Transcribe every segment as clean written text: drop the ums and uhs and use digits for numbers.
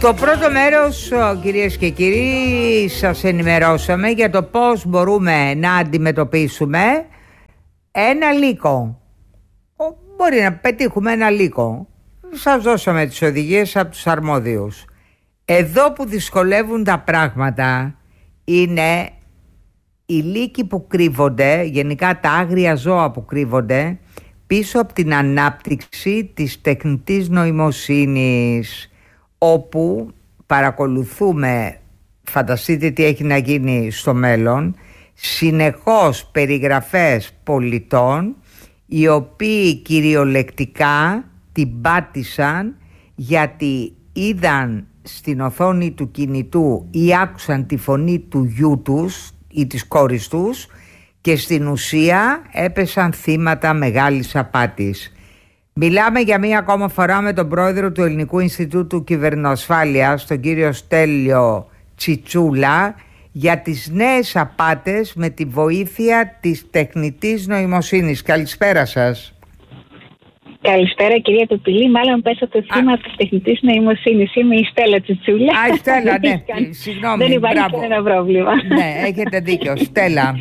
Στο πρώτο μέρος, κυρίες και κύριοι, σας ενημερώσαμε για το πώς μπορούμε να αντιμετωπίσουμε ένα λύκο. Μπορεί να πετύχουμε ένα λύκο. Σας δώσαμε τις οδηγίες από τους αρμόδιους. Εδώ που δυσκολεύουν τα πράγματα είναι οι λύκοι που κρύβονται, γενικά τα άγρια ζώα που κρύβονται πίσω από την ανάπτυξη της τεχνητής νοημοσύνης, όπου παρακολουθούμε, φανταστείτε τι έχει να γίνει στο μέλλον, συνεχώς περιγραφές πολιτών οι οποίοι κυριολεκτικά την πάτησαν γιατί είδαν στην οθόνη του κινητού ή άκουσαν τη φωνή του γιού τους ή της κόρης τους και στην ουσία έπεσαν θύματα μεγάλης απάτης. Μιλάμε για μία ακόμα φορά με τον πρόεδρο του Ελληνικού Ινστιτούτου Κυβερνοασφάλειας, τον κύριο Στέλιο Τσιτσούλα, για τις νέες απάτες με τη βοήθεια της τεχνητής νοημοσύνης. Καλησπέρα σας. Καλησπέρα κυρία Πεπιλή, μάλλον πέσατε θύμα της τεχνητής νοημοσύνης. Είμαι η Στέλλα Τσιτσούλα. Η Στέλλα, ναι, συγγνώμη. Δεν υπάρχει κανένα πρόβλημα. Ναι, έχετε δίκιο, Στέλλα.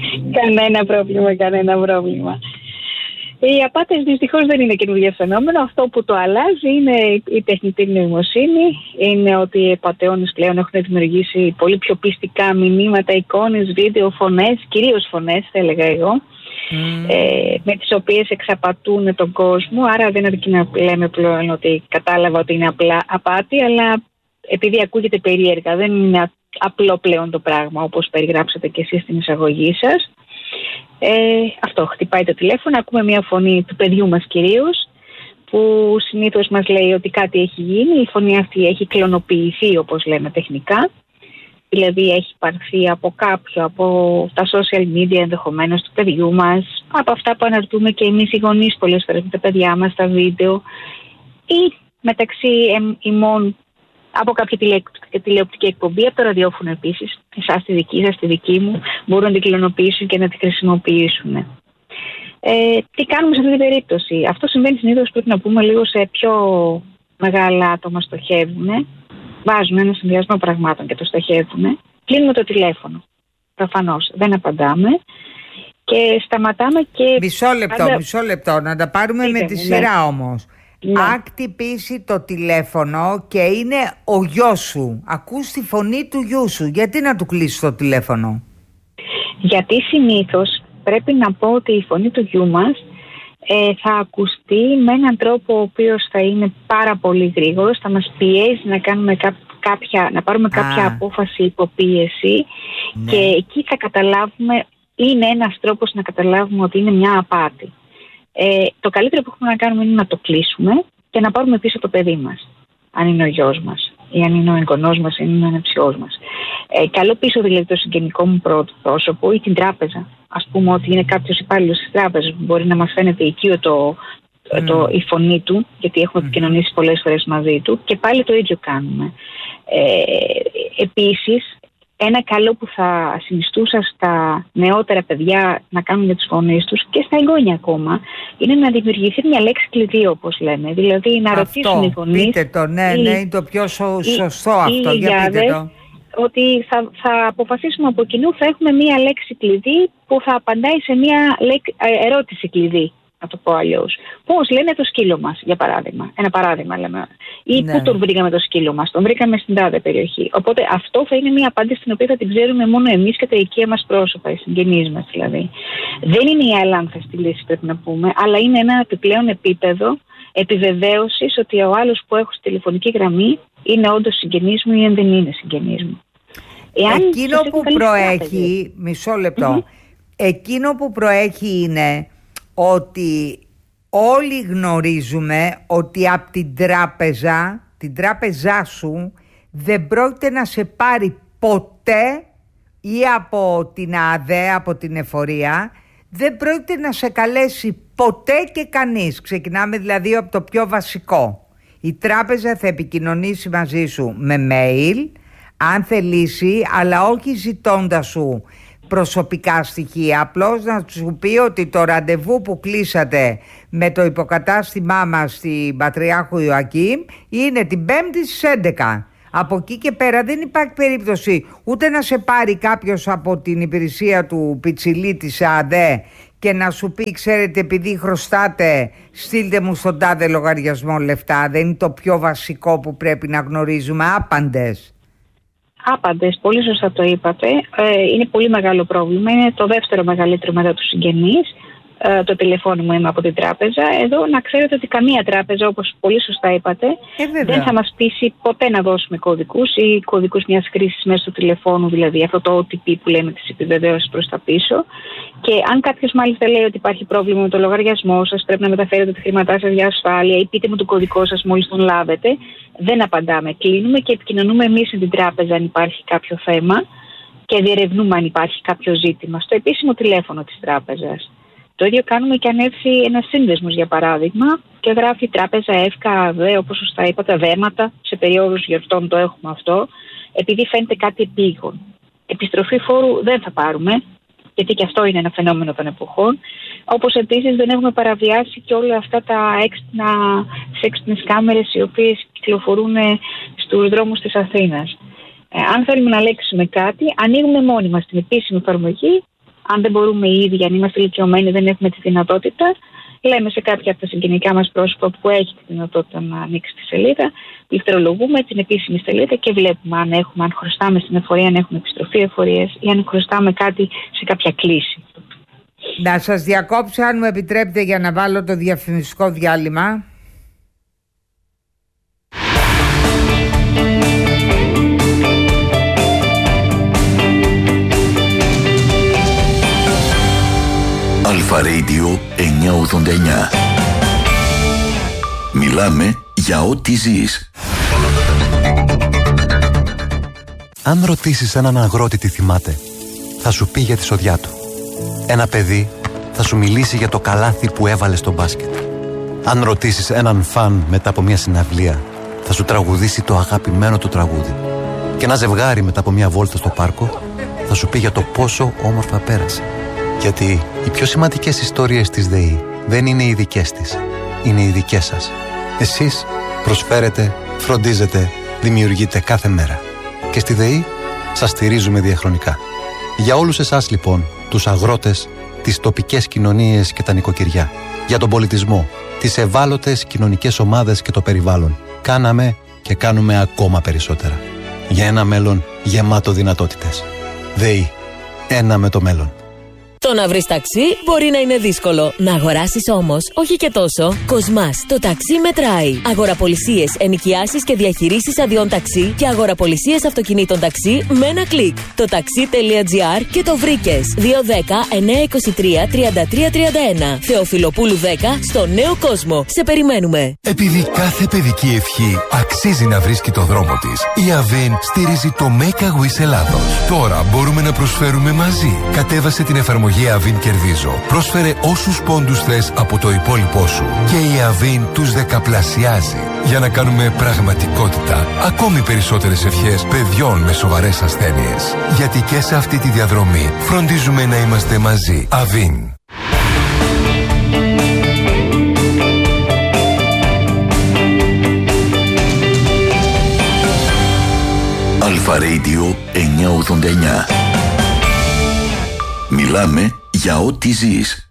Κανένα πρόβλημα. Οι απάτες δυστυχώς δεν είναι καινούργιο φαινόμενο. Αυτό που το αλλάζει είναι η τεχνητή νοημοσύνη. Είναι ότι οι απατεώνες πλέον έχουν δημιουργήσει πολύ πιο πιστικά μηνύματα, εικόνες, βίντεο, φωνές, κυρίως φωνές θα έλεγα εγώ, με τις οποίες εξαπατούν τον κόσμο. Άρα δεν αρκεί να λέμε πλέον ότι κατάλαβα ότι είναι απλά απάτη, αλλά επειδή ακούγεται περίεργα, δεν είναι απλό πλέον το πράγμα όπως περιγράψατε και εσείς στην εισαγωγή σας. Αυτό, χτυπάει το τηλέφωνο, ακούμε μια φωνή του παιδιού μας κυρίως, που συνήθως μας λέει ότι κάτι έχει γίνει. Η φωνή αυτή έχει κλωνοποιηθεί, όπως λέμε τεχνικά, δηλαδή έχει πάρθει από κάποιο, από τα social media ενδεχομένως του παιδιού μας, από αυτά που αναρτούμε και εμείς οι γονείς πολλές φορές με τα παιδιά μας, τα βίντεο, ή μεταξύ ημών από κάποια τηλεοπτική εκπομπή, από το ραδιόφωνο επίσης, εσάς τη δική σας, τη δική μου, μπορούν να την κλωνοποιήσουν και να τη χρησιμοποιήσουν. Τι κάνουμε σε αυτή την περίπτωση? Αυτό συμβαίνει συνήθως, πρέπει να πούμε, λίγο σε πιο μεγάλα άτομα στοχεύουν. Βάζουν ένα συνδυασμό πραγμάτων και το στοχεύουν. Κλείνουμε το τηλέφωνο. Προφανώς δεν απαντάμε και σταματάμε και... Μισό λεπτό, να τα πάρουμε με τη σειρά όμως. Ναι. Αν χτυπήσει το τηλέφωνο και είναι ο γιος σου, ακούς τη φωνή του γιού σου, γιατί να του κλείσει το τηλέφωνο? Γιατί συνήθως πρέπει να πω ότι η φωνή του γιού μας θα ακουστεί με έναν τρόπο ο οποίος θα είναι πάρα πολύ γρήγορος, θα μας πιέζει να κάνουμε να πάρουμε κάποια απόφαση υποπίεση, ναι. Και εκεί θα καταλάβουμε, είναι ένας τρόπος να καταλάβουμε ότι είναι μια απάτη. Το καλύτερο που έχουμε να κάνουμε είναι να το κλείσουμε και να πάρουμε πίσω το παιδί μας, αν είναι ο γιος μας ή αν είναι ο εγγονός μας ή αν είναι ο ανεψιός μας. Καλώ πίσω δηλαδή το συγγενικό μου πρόσωπο ή την τράπεζα. Ας πούμε ότι είναι κάποιος υπάλληλος της τράπεζας που μπορεί να μας φαίνεται οικείο η φωνή του, γιατί έχουμε επικοινωνήσει πολλές φορές μαζί του, και πάλι το ίδιο κάνουμε. Επίσης, ένα καλό που θα συνιστούσα στα νεότερα παιδιά να κάνουν για τους γονείς τους και στα εγγόνια ακόμα, είναι να δημιουργηθεί μια λέξη κλειδί, όπως λέμε. Δηλαδή να ρωτήσουν οι γονείς. Πείτε το, ναι, είναι το πιο σωστό αυτό. Για πείτε το. Ότι θα αποφασίσουμε από κοινού, θα έχουμε μια λέξη κλειδί που θα απαντάει σε μια ερώτηση κλειδί. Να το πω αλλιώς. Πώς λένε το σκύλο μας, για παράδειγμα. Ένα παράδειγμα λέμε. Ή ναι. Πού τον βρήκαμε το σκύλο μας? Τον βρήκαμε στην τάδε περιοχή. Οπότε αυτό θα είναι μια απάντηση την οποία θα την ξέρουμε μόνο εμείς και τα οικεία μας πρόσωπα, οι συγγενείς μας δηλαδή. Δεν είναι η αλλάνθαστη λύση, πρέπει να πούμε, αλλά είναι ένα επιπλέον επίπεδο επιβεβαίωσης ότι ο άλλος που έχω στη τηλεφωνική γραμμή είναι όντως συγγενής μου ή αν δεν είναι συγγενής μου. Εκείνο που προέχει, μισό λεπτό, εκείνο που προέχει είναι ότι όλοι γνωρίζουμε ότι από την τράπεζά σου δεν πρόκειται να σε πάρει ποτέ, ή από την ΑΔΕ, από την εφορία, δεν πρόκειται να σε καλέσει ποτέ και κανείς. Ξεκινάμε δηλαδή από το πιο βασικό. Η τράπεζα θα επικοινωνήσει μαζί σου με mail, αν θελήσει, αλλά όχι ζητώντας σου προσωπικά στοιχεία, απλώς να σου πει ότι το ραντεβού που κλείσατε με το υποκατάστημά μας στην Πατριάρχου Ιωακήμ είναι την 5η στις 11. Από εκεί και πέρα δεν υπάρχει περίπτωση ούτε να σε πάρει κάποιος από την υπηρεσία του Πιτσιλή της ΑΔΕ και να σου πει, ξέρετε, επειδή χρωστάτε, στείλτε μου στον τάδε λογαριασμό λεφτά. Δεν είναι το πιο βασικό που πρέπει να γνωρίζουμε? Άπαντες. Άπαντες, πολύ σωστά το είπατε. Είναι πολύ μεγάλο πρόβλημα. Είναι το δεύτερο μεγαλύτερο μετά τους συγγενείς. Το τηλεφώνημα είμαι από την τράπεζα. Εδώ να ξέρετε ότι καμία τράπεζα, όπως πολύ σωστά είπατε, δεν θα μας πείσει ποτέ να δώσουμε κωδικούς ή κωδικούς μιας χρήσης μέσω του τηλεφώνου, δηλαδή αυτό το OTP που λέμε της επιβεβαίωσης προς τα πίσω. Και αν κάποιος μάλιστα λέει ότι υπάρχει πρόβλημα με το λογαριασμό σας, πρέπει να μεταφέρετε τη χρήματά σας για ασφάλεια ή πείτε μου το κωδικό σας μόλις τον λάβετε, δεν απαντάμε. Κλείνουμε και επικοινωνούμε εμείς με την τράπεζα αν υπάρχει κάποιο θέμα και διερευνούμε αν υπάρχει κάποιο ζήτημα στο επίσημο τηλέφωνο της τράπεζας. Το ίδιο κάνουμε και αν έρθει ένας σύνδεσμος, για παράδειγμα, και γράφει τράπεζα, ΕΦΚΑ, ΑΔΕ, όπως σωστά είπατε, δέματα, σε περίοδους γιορτών το έχουμε αυτό, επειδή φαίνεται κάτι επίγον. Επιστροφή φόρου δεν θα πάρουμε, γιατί και αυτό είναι ένα φαινόμενο των εποχών. Όπως επίσης δεν έχουμε παραβιάσει και όλα αυτά τα έξυπνες κάμερες οι οποίες κυκλοφορούν στους δρόμους της Αθήνας. Αν θέλουμε να λέξουμε κάτι, ανοίγουμε μόνοι μας την επίσημη εφαρμογή. Αν δεν μπορούμε οι ίδιοι, αν είμαστε ηλικιωμένοι, δεν έχουμε τη δυνατότητα, λέμε σε κάποια από τα συγγενικά μας πρόσωπα που έχει τη δυνατότητα να ανοίξει τη σελίδα, πληκτρολογούμε την επίσημη σελίδα και βλέπουμε αν χρωστάμε στην εφορία, αν έχουμε επιστροφή εφορίες ή αν χρωστάμε κάτι σε κάποια κλίση. Να σας διακόψω, αν μου επιτρέπετε, για να βάλω το διαφημιστικό διάλειμμα. Αλφα Radio 989. Μιλάμε για ό,τι ζεις. Αν ρωτήσεις έναν αγρότη τι θυμάται, θα σου πει για τη σοδιά του. Ένα παιδί θα σου μιλήσει για το καλάθι που έβαλε στο μπάσκετ. Αν ρωτήσεις έναν φαν μετά από μια συναυλία, θα σου τραγουδήσει το αγαπημένο του τραγούδι. Και ένα ζευγάρι μετά από μια βόλτα στο πάρκο θα σου πει για το πόσο όμορφα πέρασε. Γιατί οι πιο σημαντικές ιστορίες της ΔΕΗ δεν είναι οι δικές της, είναι οι δικές σας. Εσείς προσφέρετε, φροντίζετε, δημιουργείτε κάθε μέρα. Και στη ΔΕΗ σας στηρίζουμε διαχρονικά. Για όλους εσάς λοιπόν, τους αγρότες, τις τοπικές κοινωνίες και τα νοικοκυριά, για τον πολιτισμό, τις ευάλωτες κοινωνικές ομάδες και το περιβάλλον, κάναμε και κάνουμε ακόμα περισσότερα. Για ένα μέλλον γεμάτο δυνατότητες. ΔΕΗ. Ένα με το μέλλον. Το να βρεις ταξί μπορεί να είναι δύσκολο. Να αγοράσεις όμως, όχι και τόσο. Κοσμάς, το ταξί μετράει. Αγοραπολισίες, ενοικιάσεις και διαχειρήσεις αδειών ταξί και αγοραπολισίες αυτοκινήτων ταξί με ένα κλικ. Το taxi.gr και το βρήκες. 210-923-3331. Θεοφιλοπούλου 10 στο Νέο Κόσμο. Σε περιμένουμε. Επειδή κάθε παιδική ευχή αξίζει να βρίσκει το δρόμο της, η Avin στηρίζει το Make a Wish Ελλάδος. Τώρα μπορούμε να προσφέρουμε μαζί. Κατέβασε την εφαρμογή Avin Κερδίζω. Πρόσφερε όσους πόντους θες από το υπόλοιπό σου και η Avin τους δεκαπλασιάζει για να κάνουμε πραγματικότητα ακόμη περισσότερες ευχές παιδιών με σοβαρές ασθένειες. Γιατί και σε αυτή τη διαδρομή φροντίζουμε να είμαστε μαζί. Avin. Αλφα Radio 989. Μιλάμε για ό,τι ζεις.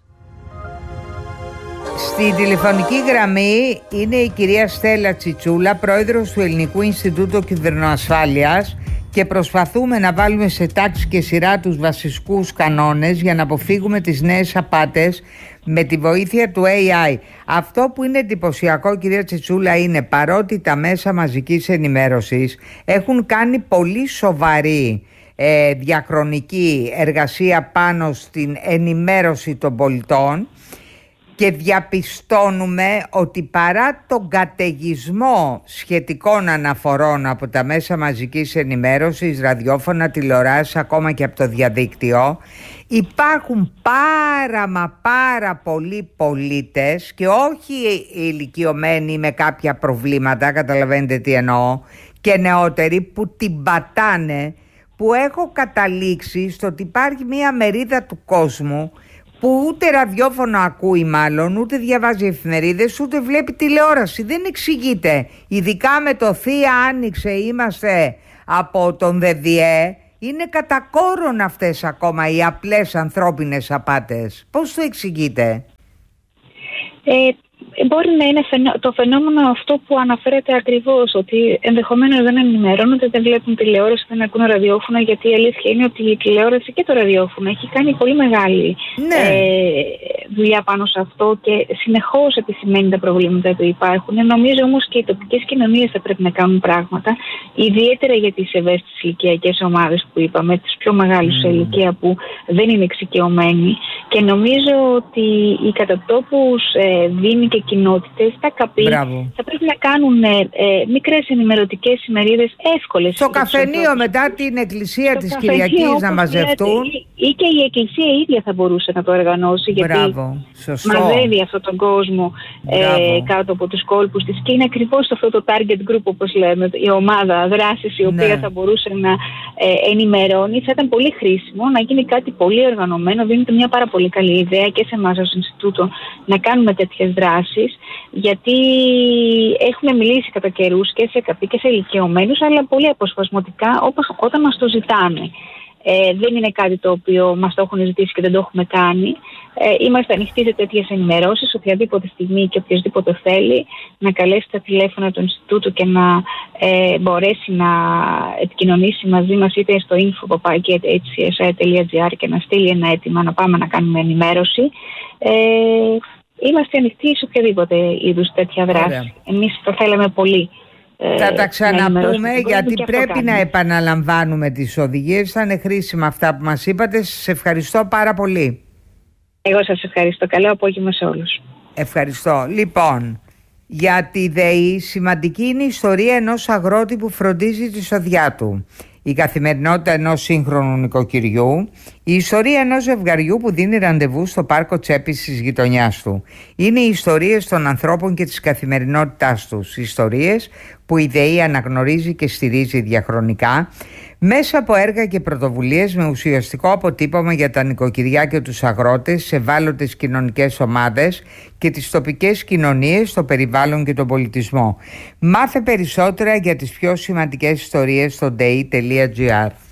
Στη τηλεφωνική γραμμή είναι η κυρία Στέλλα Τσιτσούλα, πρόεδρος του Ελληνικού Ινστιτούτου Κυβερνοασφάλειας, και προσπαθούμε να βάλουμε σε τάξη και σειρά τους βασικούς κανόνες για να αποφύγουμε τις νέες απάτες με τη βοήθεια του AI. Αυτό που είναι εντυπωσιακό, κυρία Τσιτσούλα, είναι παρότι τα μέσα μαζικής ενημέρωσης έχουν κάνει πολύ σοβαρή διαχρονική εργασία πάνω στην ενημέρωση των πολιτών, και διαπιστώνουμε ότι παρά τον καταιγισμό σχετικών αναφορών από τα μέσα μαζικής ενημέρωσης, ραδιόφωνα, τηλεοράσεις, ακόμα και από το διαδίκτυο, υπάρχουν πάρα πολλοί πολίτες, και όχι ηλικιωμένοι με κάποια προβλήματα, καταλαβαίνετε τι εννοώ, και νεότεροι, που την πατάνε, που έχω καταλήξει στο ότι υπάρχει μια μερίδα του κόσμου που ούτε ραδιόφωνο ακούει μάλλον, ούτε διαβάζει εφημερίδες, ούτε βλέπει τηλεόραση. Δεν εξηγείται. Ειδικά με το Θεία Άνοιξε είμαστε από τον ΔΔΕ, είναι κατά κόρον αυτές ακόμα οι απλές ανθρώπινες απάτες. Πώς το εξηγείτε? Μπορεί να είναι το φαινόμενο αυτό που αναφέρεται ακριβώς, ότι ενδεχομένως δεν ενημερώνονται, δεν βλέπουν τηλεόραση, δεν ακούν ραδιόφωνα, γιατί η αλήθεια είναι ότι η τηλεόραση και το ραδιόφωνο έχει κάνει πολύ μεγάλη δουλειά πάνω σε αυτό και συνεχώς επισημαίνει τα προβλήματα που υπάρχουν. Νομίζω όμως και οι τοπικές κοινωνίες θα πρέπει να κάνουν πράγματα, ιδιαίτερα για τις ευαίσθητες ηλικιακές ομάδες που είπαμε, τις πιο μεγάλους σε ηλικία που δεν είναι εξοικειωμένοι. Και νομίζω ότι οι κατατόπους δήμοι και κοινότητες, τα ΚΑΠΗ, θα πρέπει να κάνουν μικρές ενημερωτικές ημερίδες εύκολες. Στο καφενείο μετά την εκκλησία της Κυριακής να μαζευτούν. Ή και η εκκλησία ίδια θα μπορούσε να το οργανώσει, γιατί μαζεύει αυτόν τον κόσμο κάτω από τους κόλπους της και είναι ακριβώς αυτό το target group, όπως λέμε, η ομάδα δράσης η οποία θα μπορούσε να ενημερώνει. Θα ήταν πολύ χρήσιμο να γίνει κάτι πολύ οργανωμένο. Δίνεται μια πάρα πολύ καλή ιδέα και σε εμάς ως Ινστιτούτο να κάνουμε τέτοιες δράσεις, γιατί έχουμε μιλήσει κατά καιρούς και σε ΚΑΠΗ και σε ηλικιωμένους, αλλά πολύ αποσπασματικά όταν μας το ζητάνε. Δεν είναι κάτι το οποίο μας το έχουν ζητήσει και δεν το έχουμε κάνει. Είμαστε ανοιχτοί σε τέτοιες ενημερώσεις, οποιαδήποτε στιγμή και οποιοδήποτε θέλει να καλέσει τα τηλέφωνα του Ινστιτούτου και να μπορέσει να επικοινωνήσει μαζί μας, είτε στο info@hcsi.gr και να στείλει ένα αίτημα να πάμε να κάνουμε ενημέρωση. Είμαστε ανοιχτοί σε οποιαδήποτε είδους τέτοια δράση. Εμείς το θέλαμε πολύ. Θα τα ξαναπούμε, γιατί πρέπει να επαναλαμβάνουμε τις οδηγίες. Θα είναι χρήσιμα αυτά που μας είπατε. Σας ευχαριστώ πάρα πολύ. Εγώ σας ευχαριστώ. Καλό απόγευμα σε όλους. Ευχαριστώ. Λοιπόν, για τη ΔΕΗ σημαντική είναι η ιστορία ενός αγρότη που φροντίζει τη σοδιά του. Η καθημερινότητα ενός σύγχρονου νοικοκυριού, η ιστορία ενός ζευγαριού που δίνει ραντεβού στο πάρκο τσέπης της γειτονιάς του. Είναι οι ιστορίες των ανθρώπων και της καθημερινότητάς τους. Ιστορίες που η ΔΕΗ αναγνωρίζει και στηρίζει διαχρονικά μέσα από έργα και πρωτοβουλίες με ουσιαστικό αποτύπωμα για τα νοικοκυριά και τους αγρότες, σε ευάλωτες κοινωνικές ομάδες και τις τοπικές κοινωνίες, το περιβάλλον και τον πολιτισμό. Μάθε περισσότερα για τις πιο σημαντικές ιστορίες στο dei.gr.